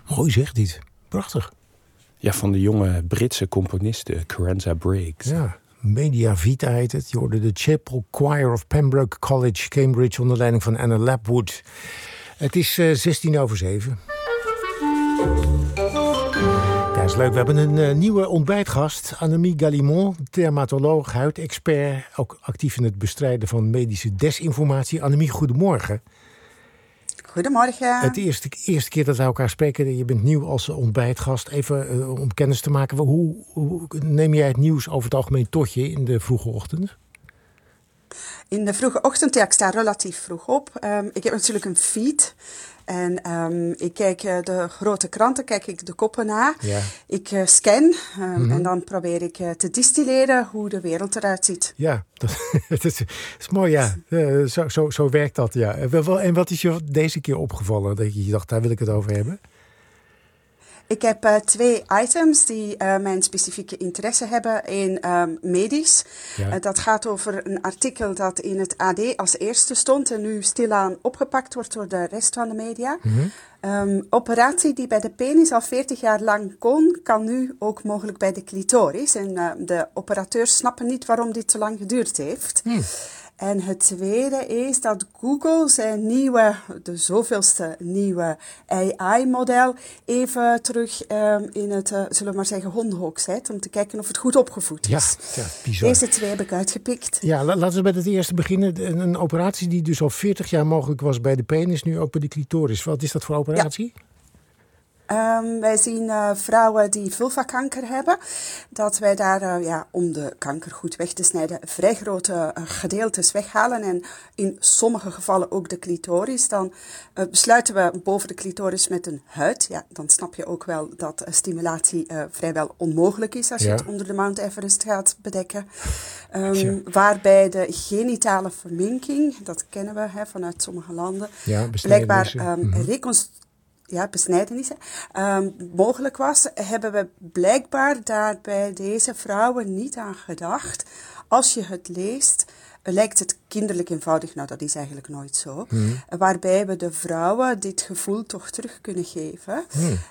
Mooi zegt dit. Prachtig. Ja, van de jonge Britse componiste Carenza Briggs. Ja, Media Vita heet het. Je hoorde de Chapel Choir of Pembroke College, Cambridge, onder leiding van Anna Lapwood. Het is 7:16. Ja, is leuk. We hebben een nieuwe ontbijtgast. Annemie Galimond, dermatoloog, huidexpert. Ook actief in het bestrijden van medische desinformatie. Annemie, goedemorgen. Goedemorgen. Het eerste keer dat we elkaar spreken. Je bent nieuw als ontbijtgast. Even om kennis te maken. Hoe neem jij het nieuws over het algemeen tot je in de vroege ochtend? In de vroege ochtend, ja, ik sta relatief vroeg op. Ik heb natuurlijk een feed. En ik kijk de grote kranten, kijk ik de koppen na. Ja. Ik scan en dan probeer ik te distilleren hoe de wereld eruit ziet. Ja, dat is mooi, ja. Zo werkt dat, ja. En wat is je deze keer opgevallen dat je dacht, daar wil ik het over hebben? Ik heb 2 items die mijn specifieke interesse hebben. Eén medisch. Ja. Dat gaat over een artikel dat in het AD als eerste stond en nu stilaan opgepakt wordt door de rest van de media. Mm-hmm. Operatie die bij de penis al 40 jaar lang kon, kan nu ook mogelijk bij de clitoris. En de operateurs snappen niet waarom dit zo lang geduurd heeft. En het tweede is dat Google zijn de zoveelste nieuwe AI-model even terug in het, zullen we maar zeggen, hondenhok zet. Om te kijken of het goed opgevoed is. Ja, bizar. Deze 2 heb ik uitgepikt. Ja, laten we met het eerste beginnen. Een operatie die dus al 40 jaar mogelijk was bij de penis, nu ook bij de clitoris. Wat is dat voor operatie? Ja. Wij zien vrouwen die vulvakanker hebben, dat wij daar, om de kanker goed weg te snijden, vrij grote gedeeltes weghalen. En in sommige gevallen ook de clitoris. Dan besluiten we boven de clitoris met een huid. Ja, dan snap je ook wel dat stimulatie vrijwel onmogelijk is als je het onder de Mount Everest gaat bedekken. Waarbij de genitale verminking, dat kennen we vanuit sommige landen, blijkbaar besnijdenissen, mogelijk was, hebben we blijkbaar daar bij deze vrouwen niet aan gedacht. Als je het leest, lijkt het kinderlijk eenvoudig. Nou, dat is eigenlijk nooit zo. Waarbij we de vrouwen dit gevoel toch terug kunnen geven.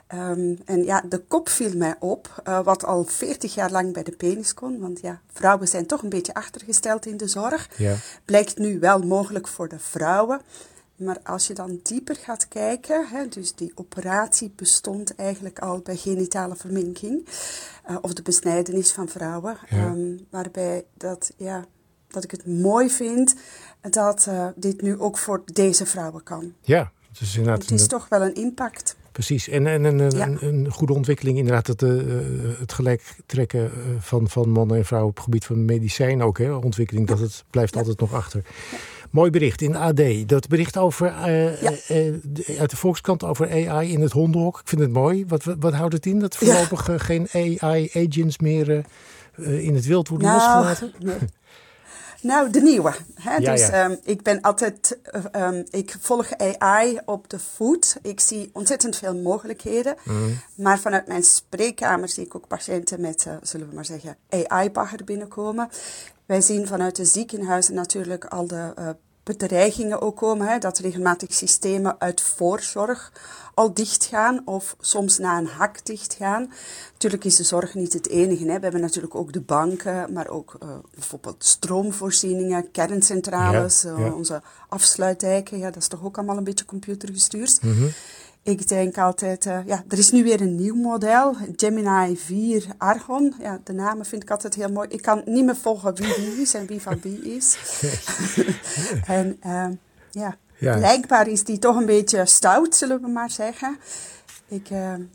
En ja, de kop viel mij op, wat al 40 jaar lang bij de penis kon. Want ja, vrouwen zijn toch een beetje achtergesteld in de zorg. Ja. Blijkt nu wel mogelijk voor de vrouwen. Maar als je dan dieper gaat kijken, dus die operatie bestond eigenlijk al bij genitale verminking, of de besnijdenis van vrouwen, waarbij dat ik het mooi vind dat dit nu ook voor deze vrouwen kan. Ja, dus inderdaad. Het is toch wel een impact. Precies, en een goede ontwikkeling inderdaad, het gelijk trekken van mannen en vrouwen op het gebied van medicijn ook, ontwikkeling, dat het blijft altijd nog achter. Ja. Mooi bericht in AD. Dat bericht over uit de Volkskrant over AI in het hondenhok. Ik vind het mooi. Wat houdt het in? Dat voorlopig geen AI-agents meer in het wild worden losgelaten? Nee. Nou, de nieuwe. Ik ben altijd, ik volg AI op de voet. Ik zie ontzettend veel mogelijkheden. Maar vanuit mijn spreekkamer zie ik ook patiënten met, zullen we maar zeggen, AI-bagger binnenkomen. Wij zien vanuit de ziekenhuizen natuurlijk al de bedreigingen ook komen. Dat regelmatig systemen uit voorzorg al dichtgaan of soms na een hak dichtgaan. Natuurlijk is de zorg niet het enige. We hebben natuurlijk ook de banken, maar ook bijvoorbeeld stroomvoorzieningen, kerncentrales, onze afsluitdijken. Ja, dat is toch ook allemaal een beetje computergestuurd. Ik denk altijd, er is nu weer een nieuw model, Gemini 4 Argon. Ja, de namen vind ik altijd heel mooi. Ik kan niet meer volgen wie is en wie van wie is. En blijkbaar is die toch een beetje stout, zullen we maar zeggen. Ik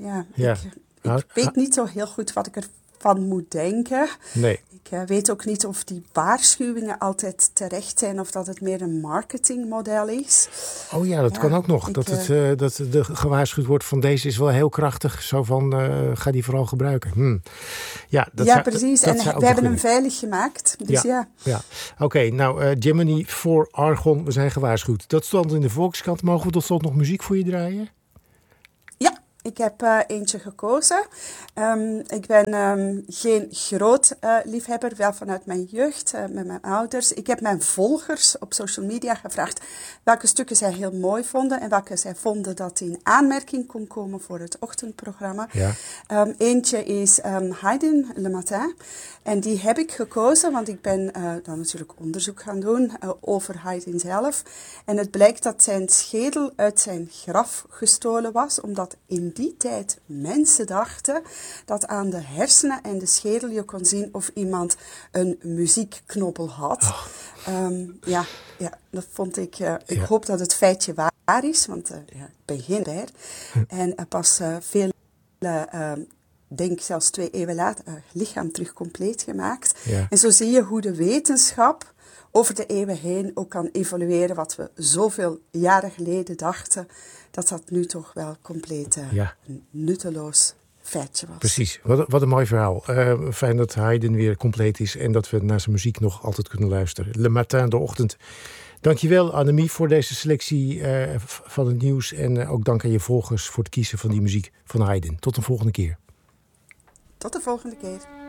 weet niet zo heel goed wat ik ervan moet denken. Nee. Ik weet ook niet of die waarschuwingen altijd terecht zijn of dat het meer een marketingmodel is. Oh ja, dat kan ook nog. Dat er gewaarschuwd wordt van deze is wel heel krachtig. Zo van, ga die vooral gebruiken. Precies. En we hebben hem veilig gemaakt. Dus ja. Oké, nou, Gemini 4 Argon, we zijn gewaarschuwd. Dat stond in de Volkskrant. Mogen we tot slot nog muziek voor je draaien? Ja, Ik heb eentje gekozen. Ik ben geen groot liefhebber, wel vanuit mijn jeugd, met mijn ouders. Ik heb mijn volgers op social media gevraagd welke stukken zij heel mooi vonden en welke zij vonden dat in aanmerking kon komen voor het ochtendprogramma. Ja. Eentje is Haydn, Le Matin. En die heb ik gekozen, want ik ben dan natuurlijk onderzoek gaan doen over Haydn zelf. En het blijkt dat zijn schedel uit zijn graf gestolen was, omdat in die tijd mensen dachten dat aan de hersenen en de schedel je kon zien of iemand een muziekknobbel had. Ja, dat vond ik... Ik hoop dat het feitje waar is, want ik ben geen der. En pas veel... denk zelfs 2 eeuwen later, lichaam terug compleet gemaakt. Ja. En zo zie je hoe de wetenschap over de eeuwen heen ook kan evolueren. Wat we zoveel jaren geleden dachten, dat nu toch wel compleet een nutteloos feitje was. Precies, wat een mooi verhaal. Fijn dat Haydn weer compleet is en dat we naar zijn muziek nog altijd kunnen luisteren. Le Matin, de ochtend. Dankjewel Annemie voor deze selectie van het nieuws. En ook dank aan je volgers voor het kiezen van die muziek van Haydn. Tot de volgende keer. Tot de volgende keer.